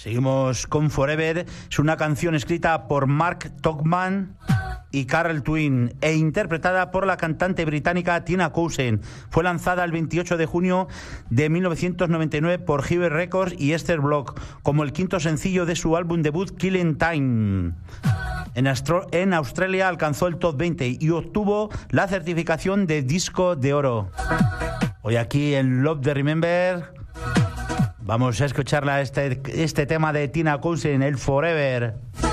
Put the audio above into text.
Seguimos con Forever. Es una canción escrita por Mark Togman y Carol Twin e interpretada por la cantante británica Tina Cousin. Fue lanzada el 28 de junio de 1999 por Hive Records y Esther Block como el quinto sencillo de su álbum debut Killing Time. En Australia alcanzó el top 20 y obtuvo la certificación de disco de oro. Hoy aquí en Love the Remember vamos a escucharla este tema de Tina Cousin, el Forever.